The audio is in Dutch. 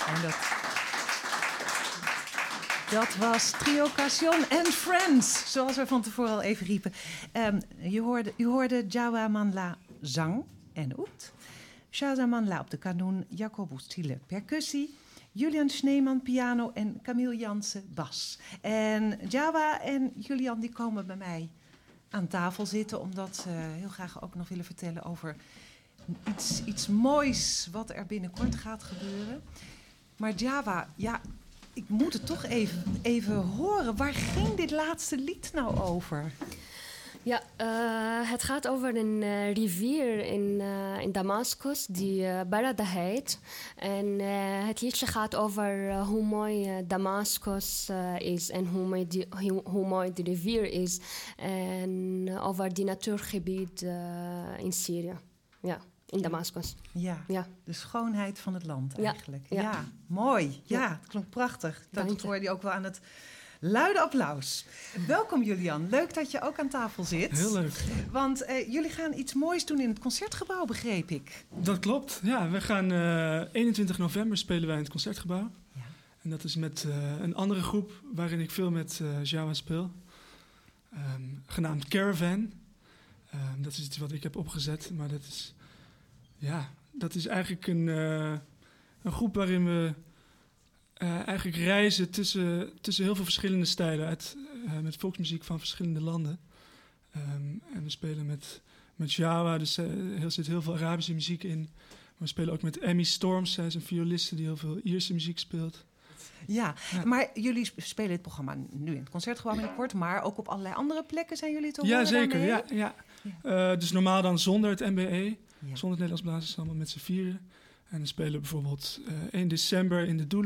En dat was Trio Cassion and Friends, zoals we van tevoren al even riepen. U hoorde Jawa Manla zang en oet. Shaza Manla op de kanoen, Jacobus Thiele percussie, Julian Schneeman piano en Camille Jansen bas. En Jawa en Julian die komen bij mij aan tafel zitten, omdat ze heel graag ook nog willen vertellen over iets moois wat er binnenkort gaat gebeuren. Maar Jawa, ja, ik moet het toch even horen. Waar ging dit laatste lied nou over? Ja, het gaat over een rivier in Damascus die Barada heet. En het liedje gaat over hoe mooi Damascus is en hoe mooi de rivier is. En over die natuurgebied in Syrië, ja, in Damascus. Ja, ja, de schoonheid van het land eigenlijk. Ja, ja mooi. Ja, het klonk prachtig. Dat hoorde je ook wel aan het luide applaus. Welkom Julian, leuk dat je ook aan tafel zit. Heel leuk. Want jullie gaan iets moois doen in het Concertgebouw, begreep ik. Dat klopt, ja. We gaan 21 november spelen wij in het Concertgebouw. Ja. En dat is met een andere groep waarin ik veel met Jawa speel. Genaamd Caravan. Dat is iets wat ik heb opgezet, maar dat is eigenlijk een groep waarin we eigenlijk reizen tussen heel veel verschillende stijlen met volksmuziek van verschillende landen. En we spelen met Jawa, dus er zit heel veel Arabische muziek in. Maar we spelen ook met Emmy Storms, zij is een violiste die heel veel Ierse muziek speelt. Ja, maar jullie spelen dit programma nu in het Concertgebouw binnenkort, maar ook op allerlei andere plekken zijn jullie te horen? Ja, zeker. Daarmee? Ja. Dus normaal dan zonder het MBE, Ja. zonder het Nederlands Blazers, allemaal met z'n vieren. En dan spelen we bijvoorbeeld 1 december in de Doelen.